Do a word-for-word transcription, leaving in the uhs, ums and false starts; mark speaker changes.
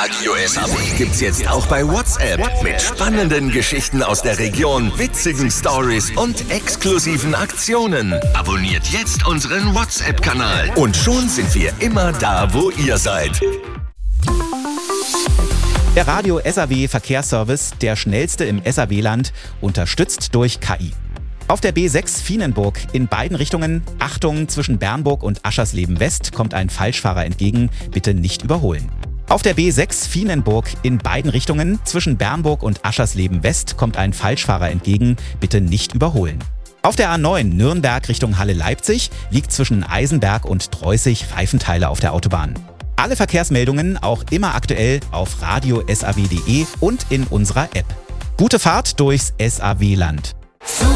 Speaker 1: Radio S A W gibt's jetzt auch bei WhatsApp. Mit spannenden Geschichten aus der Region, witzigen Stories und exklusiven Aktionen. Abonniert jetzt unseren WhatsApp-Kanal. Und schon sind wir immer da, wo ihr seid.
Speaker 2: Der Radio S A W Verkehrsservice, der schnellste im S A W-Land, unterstützt durch K I. Auf der B sechs Vienenburg in beiden Richtungen, Achtung, zwischen Bernburg und Aschersleben West kommt ein Falschfahrer entgegen, bitte nicht überholen. Auf der B sechs Vienenburg in beiden Richtungen, zwischen Bernburg und Aschersleben West kommt ein Falschfahrer entgegen, bitte nicht überholen. Auf der A neun Nürnberg Richtung Halle-Leipzig liegt zwischen Eisenberg und Treußig Reifenteile auf der Autobahn. Alle Verkehrsmeldungen auch immer aktuell auf radio S A W punkt de und in unserer App. Gute Fahrt durchs S A W-Land.